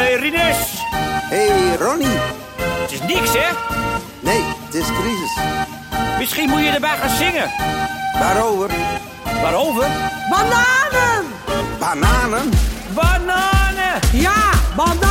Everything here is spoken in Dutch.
Hey, Rinus. Hey, Ronnie. Het is niks, hè? Nee, het is crisis. Misschien moet je erbij gaan zingen. Waarover? Waarover? Bananen! Bananen? Bananen! Ja, bananen!